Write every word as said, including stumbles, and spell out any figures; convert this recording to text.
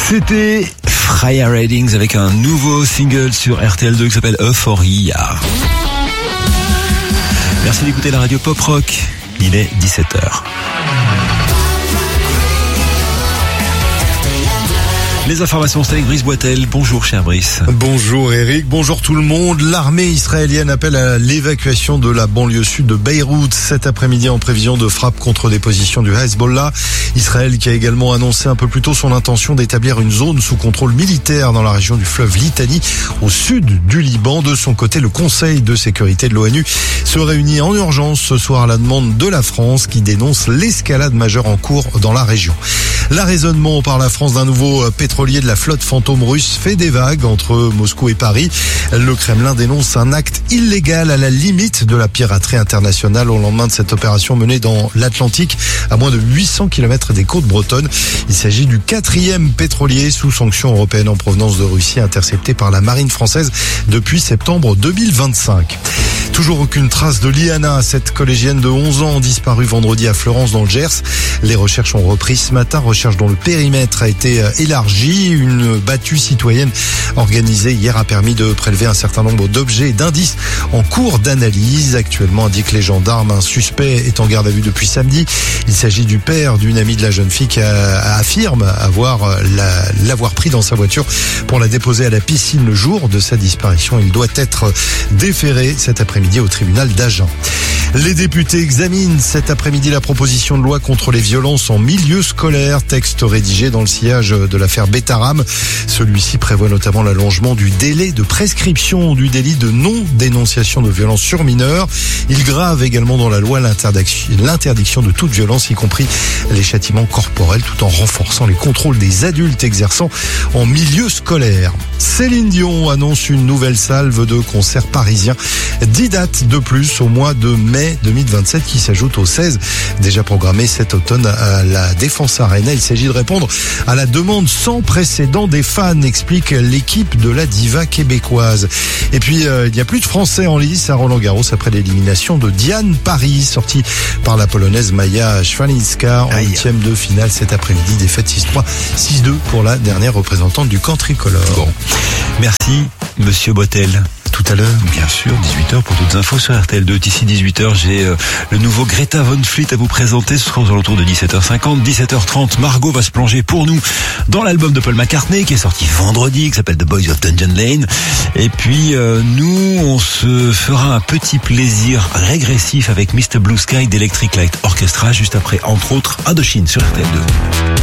C'était Freya Ridings avec un nouveau single sur R T L deux qui s'appelle Euphoria. Merci d'écouter la radio Pop Rock. Il est dix-sept heures. Les informations, c'est avec Brice Boitel. Bonjour, cher Brice. Bonjour, Eric. Bonjour, tout le monde. L'armée israélienne appelle à l'évacuation de la banlieue sud de Beyrouth cet après-midi en prévision de frappes contre des positions du Hezbollah. Israël qui a également annoncé un peu plus tôt son intention d'établir une zone sous contrôle militaire dans la région du fleuve Litani, au sud du Liban. De son côté, le Conseil de sécurité de l'ONU se réunit en urgence ce soir à la demande de la France qui dénonce l'escalade majeure en cours dans la région. L'arraisonnement par la France d'un nouveau pétrolier de la flotte fantôme russe fait des vagues entre Moscou et Paris. Le Kremlin dénonce un acte illégal à la limite de la piraterie internationale au lendemain de cette opération menée dans l'Atlantique à moins de huit cents kilomètres des côtes bretonnes. Il s'agit du quatrième pétrolier sous sanctions européennes en provenance de Russie intercepté par la marine française depuis septembre deux mille vingt-cinq. Toujours aucune trace de Liana, cette collégienne de onze ans disparue vendredi à Fleurance dans le Gers. Les recherches ont repris ce matin, recherche dont le périmètre a été élargi. Une battue citoyenne organisée hier a permis de prélever un certain nombre d'objets et d'indices en cours d'analyse. Actuellement, indiquent les gendarmes, un suspect est en garde à vue depuis samedi. Il s'agit du père d'une amie de la jeune fille qui a, affirme avoir la, l'avoir pris dans sa voiture pour la déposer à la piscine le jour de sa disparition. Il doit être déféré cet après-midi au tribunal d'Agen. Les députés examinent cet après-midi la proposition de loi contre les violences en milieu scolaire, texte rédigé dans le sillage de l'affaire Betaram. Celui-ci prévoit notamment l'allongement du délai de prescription du délit de non-dénonciation de violences sur mineurs. Il grave également dans la loi l'interdiction de toute violence, y compris les châtiments corporels, tout en renforçant les contrôles des adultes exerçant en milieu scolaire. Céline Dion annonce une nouvelle salve de concerts parisiens. dix dates de plus au mois de mai deux mille vingt-sept qui s'ajoutent aux seize déjà programmées cet automne à la Défense Arena. Il s'agit de répondre à la demande sans précédent des fans, explique l'équipe de la diva québécoise. Et puis euh, il n'y a plus de Français en lice à Roland-Garros après l'élimination de Diane Paris, sortie par la Polonaise Maja Święcicka en huitième de finale cet après-midi. Défaite six trois, six deux pour la dernière représentante du camp tricolore. Bon. Merci, Monsieur Boitel. Tout à l'heure, bien sûr, dix-huit heures pour toutes les infos sur R T L deux. D'ici dix-huit heures, j'ai euh, le nouveau Greta Van Fleet à vous présenter. Ce sera aux alentours de dix-sept heures cinquante, dix-sept heures trente. Margot va se plonger pour nous dans l'album de Paul McCartney qui est sorti vendredi, qui s'appelle The Boys of Dungeon Lane. Et puis, euh, nous, on se fera un petit plaisir régressif avec mister Blue Sky d'Electric Light Orchestra juste après, entre autres, Indochine sur R T L deux.